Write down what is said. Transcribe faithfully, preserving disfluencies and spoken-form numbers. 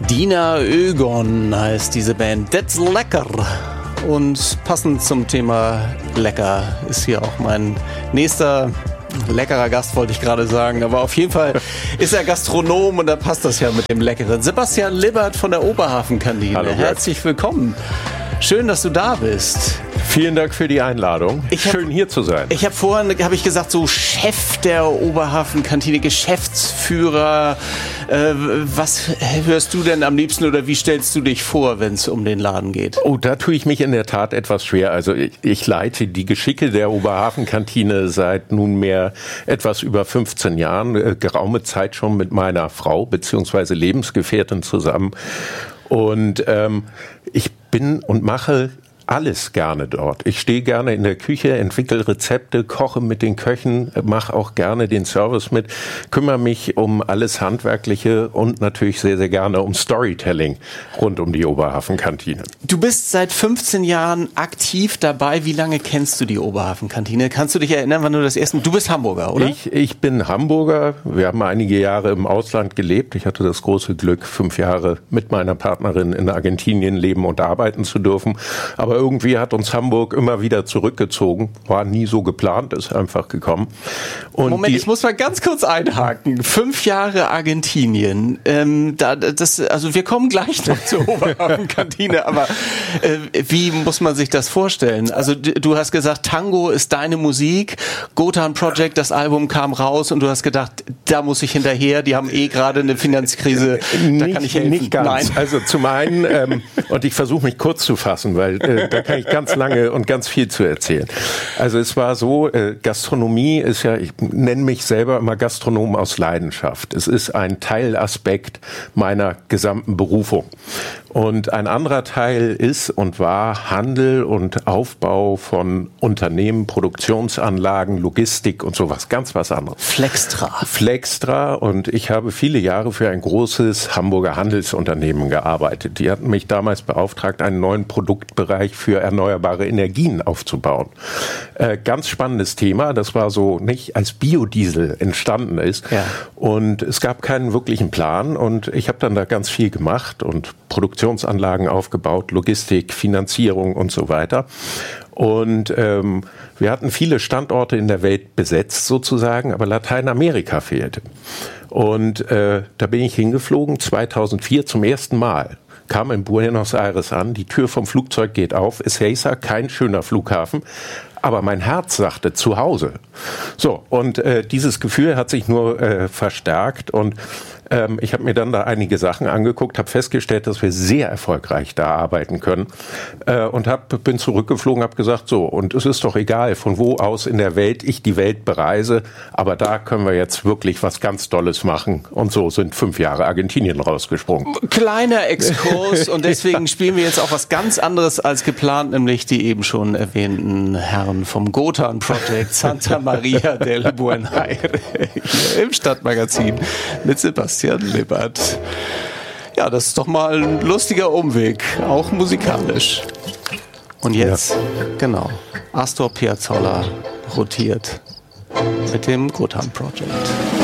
Dina Ögon heißt diese Band. That's lecker. Und passend zum Thema lecker ist hier auch mein nächster leckerer Gast, wollte ich gerade sagen. Aber auf jeden Fall ist er Gastronom und da passt das ja mit dem Leckeren. Sebastian Libbert von der Oberhafenkantine. Hallo, herzlich willkommen. Schön, dass du da bist. Vielen Dank für die Einladung. Ich hab, Schön hier zu sein. Ich habe vorhin, habe ich gesagt, so Chef der Oberhafenkantine, Geschäftsführer. Äh, was hörst du denn am liebsten oder wie stellst du dich vor, wenn es um den Laden geht? Oh, da tue ich mich in der Tat etwas schwer. Also ich, ich leite die Geschicke der Oberhafenkantine seit nunmehr etwas über fünfzehn Jahren, äh, geraume Zeit schon mit meiner Frau bzw. Lebensgefährtin zusammen. Und ähm, ich bin und mache alles gerne dort. Ich stehe gerne in der Küche, entwickle Rezepte, koche mit den Köchen, mache auch gerne den Service mit, kümmere mich um alles Handwerkliche und natürlich sehr, sehr gerne um Storytelling rund um die Oberhafenkantine. Du bist seit fünfzehn Jahren aktiv dabei. Wie lange kennst du die Oberhafenkantine? Kannst du dich erinnern, wann du das erste Mal... Du bist Hamburger, oder? Ich, ich bin Hamburger. Wir haben einige Jahre im Ausland gelebt. Ich hatte das große Glück, fünf Jahre mit meiner Partnerin in Argentinien leben und arbeiten zu dürfen. Aber irgendwie hat uns Hamburg immer wieder zurückgezogen. War nie so geplant, ist einfach gekommen. Und Moment, die, ich muss mal ganz kurz einhaken. Fünf Jahre Argentinien. Ähm, da, das, also wir kommen gleich noch zur Oberhafenkantine, aber äh, wie muss man sich das vorstellen? Also du hast gesagt, Tango ist deine Musik. Gotan Project, das Album kam raus und du hast gedacht, da muss ich hinterher. Die haben eh gerade eine Finanzkrise. Da nicht, kann ich helfen. Nicht ganz. Nein. Also zum einen, ähm, und ich versuche mich kurz zu fassen, weil äh, da kann ich ganz lange und ganz viel zu erzählen. Also es war so, äh, Gastronomie ist ja, ich nenne mich selber immer Gastronom aus Leidenschaft. Es ist ein Teilaspekt meiner gesamten Berufung. Und ein anderer Teil ist und war Handel und Aufbau von Unternehmen, Produktionsanlagen, Logistik und sowas, ganz was anderes. Flextra. Flextra, und ich habe viele Jahre für ein großes Hamburger Handelsunternehmen gearbeitet. Die hatten mich damals beauftragt, einen neuen Produktbereich für erneuerbare Energien aufzubauen. Äh, ganz spannendes Thema, das war so nicht als Biodiesel entstanden ist. Ja. Und es gab keinen wirklichen Plan und ich habe dann da ganz viel gemacht und Produktionsanlagen aufgebaut, Logistik, Finanzierung und so weiter. Und ähm, wir hatten viele Standorte in der Welt besetzt sozusagen, aber Lateinamerika fehlte. Und äh, da bin ich hingeflogen, zweitausendvier zum ersten Mal. Kam in Buenos Aires an, die Tür vom Flugzeug geht auf, Ezeiza, kein schöner Flughafen, aber mein Herz sagte zu Hause. So, und äh, dieses Gefühl hat sich nur äh, verstärkt und ähm, ich habe mir dann da einige Sachen angeguckt, habe festgestellt, dass wir sehr erfolgreich da arbeiten können äh, und hab, bin zurückgeflogen, habe gesagt, so, und es ist doch egal, von wo aus in der Welt ich die Welt bereise, aber da können wir jetzt wirklich was ganz Tolles machen. Und so sind fünf Jahre Argentinien rausgesprungen. Kleiner Exkurs und deswegen spielen wir jetzt auch was ganz anderes als geplant, nämlich die eben schon erwähnten Herren vom Gotan Project Santa Maria del Buen Aire hier im Stadtmagazin mit Sebastian Libbert. Ja, das ist doch mal ein lustiger Umweg, auch musikalisch. Und jetzt, ja. Genau, Astor Piazzolla rotiert mit dem Gotan Project.